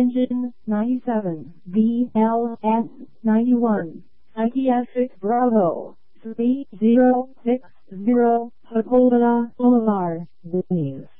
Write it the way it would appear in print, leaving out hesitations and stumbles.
Engine 97, VLS 91, Psychiatric Bravo 3060, Pagoda Boulevard, Denise.